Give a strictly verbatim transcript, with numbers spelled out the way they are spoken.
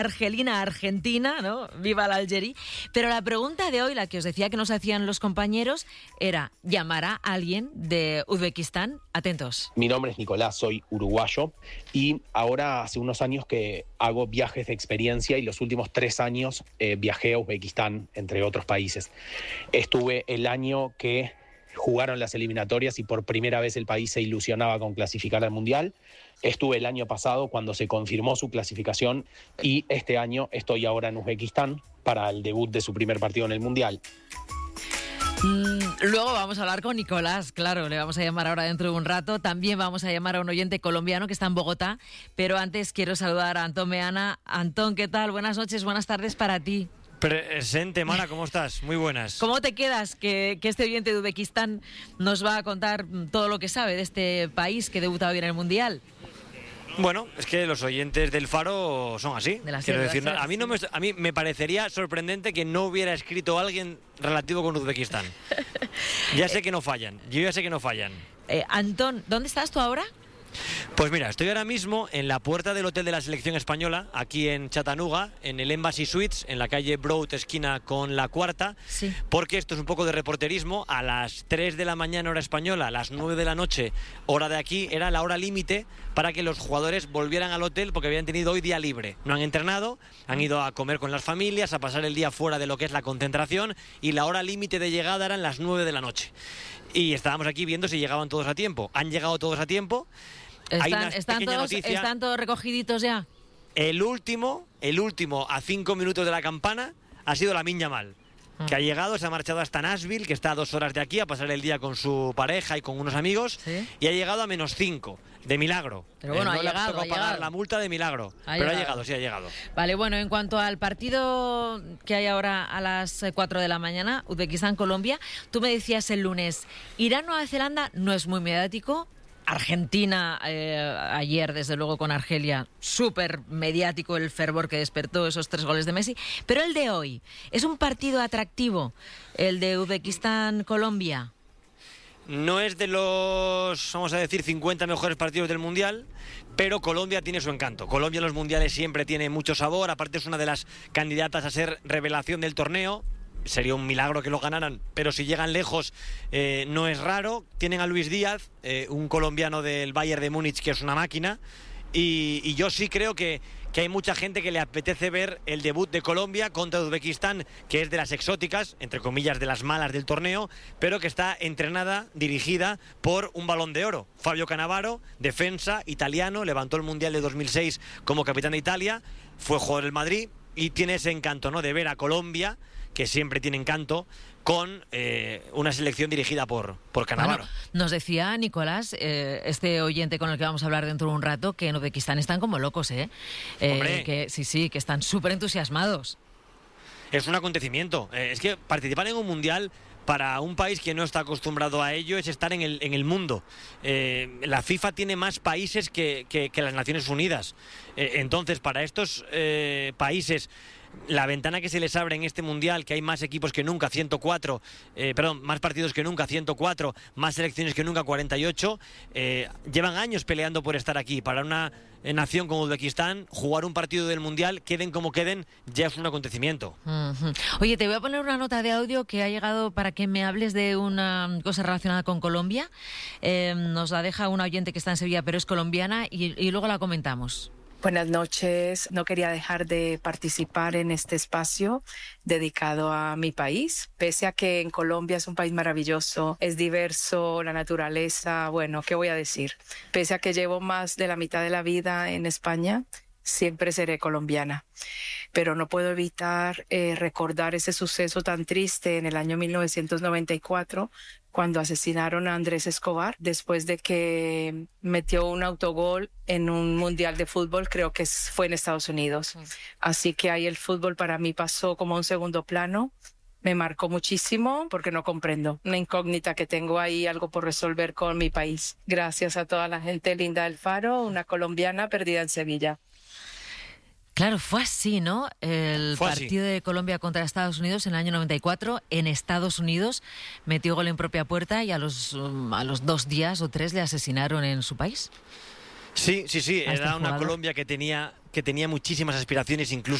Argelina, Argentina, ¿no? Viva la Algeria. Pero la pregunta de hoy, la que os decía que nos hacían los compañeros, era: ¿llamará a alguien de Uzbekistán? Atentos. Mi nombre es Nicolás, soy uruguayo y ahora hace unos años que hago viajes de experiencia y los últimos tres años eh, viajé a Uzbekistán, entre otros países. Estuve el año que jugaron las eliminatorias y por primera vez el país se ilusionaba con clasificar al Mundial. Estuve el año pasado cuando se confirmó su clasificación y este año estoy ahora en Uzbekistán para el debut de su primer partido en el Mundial. Mm, luego vamos a hablar con Nicolás, claro, le vamos a llamar ahora dentro de un rato. También vamos a llamar a un oyente colombiano que está en Bogotá, pero antes quiero saludar a Antón Meana. Antón, ¿qué tal? Buenas noches, buenas tardes para ti. Presente, Mara, ¿cómo estás? Muy buenas. ¿Cómo te quedas que, que este oyente de Uzbekistán nos va a contar todo lo que sabe de este país que debuta hoy en el Mundial? Bueno, es que los oyentes del Faro son así. De la Quiero serie, decir, de la serie, a mí no me, a mí me parecería sorprendente que no hubiera escrito alguien relativo con Uzbekistán. Ya sé que no fallan. Yo ya sé que no fallan. Eh, Antón, ¿dónde estás tú ahora? Pues mira, estoy ahora mismo en la puerta del hotel de la selección española, aquí en Chattanooga, en el Embassy Suites, en la calle Broad, esquina con la Cuarta, sí. Porque esto es un poco de reporterismo. A las tres de la mañana hora española, a las nueve de la noche hora de aquí, era la hora límite para que los jugadores volvieran al hotel porque habían tenido hoy día libre. No han entrenado, han ido a comer con las familias, a pasar el día fuera de lo que es la concentración, y la hora límite de llegada eran las nueve de la noche. Y estábamos aquí viendo si llegaban todos a tiempo. Han llegado todos a tiempo. ¿Están, están, todos, ¿Están todos recogiditos ya? El último, el último a cinco minutos de la campana ha sido Lamine Yamal, mm. que ha llegado, se ha marchado hasta Nashville, que está a dos horas de aquí, a pasar el día con su pareja y con unos amigos, ¿sí? Y ha llegado a menos cinco, de milagro. Pero bueno, eh, no ha le llegado, ha tocado ha pagar llegado. la multa de milagro, ha pero llegado. ha llegado, sí ha llegado. Vale, bueno, en cuanto al partido que hay ahora a las cuatro de la mañana, Uzbekistán-Colombia, tú me decías el lunes, Irán-Nueva Zelanda no es muy mediático. Argentina, eh, ayer desde luego con Argelia, súper mediático el fervor que despertó esos tres goles de Messi, pero el de hoy, ¿es un partido atractivo, el de Uzbekistán-Colombia? No es de los, vamos a decir, cincuenta mejores partidos del Mundial, pero Colombia tiene su encanto. Colombia en los mundiales siempre tiene mucho sabor, aparte es una de las candidatas a ser revelación del torneo. Sería un milagro que lo ganaran, pero si llegan lejos eh, no es raro. Tienen a Luis Díaz, eh, un colombiano del Bayern de Múnich que es una máquina, y, y yo sí creo que, que hay mucha gente que le apetece ver el debut de Colombia contra Uzbekistán, que es de las exóticas, entre comillas de las malas del torneo, pero que está entrenada, dirigida por un Balón de Oro. Fabio Cannavaro, defensa italiano, levantó el Mundial de dos mil seis como capitán de Italia, fue jugador del Madrid y tiene ese encanto, ¿no?, de ver a Colombia, que siempre tiene encanto, con eh, una selección dirigida por, por Cannavaro. Bueno, nos decía Nicolás, eh, este oyente con el que vamos a hablar dentro de un rato, que en Uzbekistán están como locos, ¿eh? eh que, sí, sí, que están súper entusiasmados. Es un acontecimiento. Eh, es que participar en un mundial para un país que no está acostumbrado a ello es estar en el, en el mundo. Eh, la FIFA tiene más países que, que, que las Naciones Unidas. Eh, entonces, para estos eh, países, la ventana que se les abre en este mundial, que hay más equipos que nunca, ciento cuatro, eh, perdón, más partidos que nunca, ciento cuatro, más selecciones que nunca, cuarenta y ocho, eh, llevan años peleando por estar aquí. Para una eh, nación como Uzbekistán, jugar un partido del mundial, queden como queden, ya es un acontecimiento. Uh-huh. Oye, te voy a poner una nota de audio que ha llegado para que me hables de una cosa relacionada con Colombia. Eh, nos la deja una oyente que está en Sevilla, pero es colombiana, y, y luego la comentamos. Buenas noches. No quería dejar de participar en este espacio dedicado a mi país. Pese a que en Colombia es un país maravilloso, es diverso, la naturaleza, bueno, ¿qué voy a decir? Pese a que llevo más de la mitad de la vida en España, siempre seré colombiana. Pero no puedo evitar eh, recordar ese suceso tan triste en el año mil novecientos noventa y cuatro, cuando asesinaron a Andrés Escobar, después de que metió un autogol en un mundial de fútbol, creo que fue en Estados Unidos. Mm. Así que ahí el fútbol para mí pasó como a un segundo plano. Me marcó muchísimo porque no comprendo. Una incógnita que tengo ahí, algo por resolver con mi país. Gracias a toda la gente linda del Faro, una colombiana perdida en Sevilla. Claro, fue así, ¿no? El fue partido así. de Colombia contra Estados Unidos en el año noventa y cuatro, en Estados Unidos, metió gol en propia puerta y a los, um, a los dos días o tres le asesinaron en su país. Sí, sí, sí, a este era una jugador. Colombia que tenía, que tenía muchísimas aspiraciones, incluso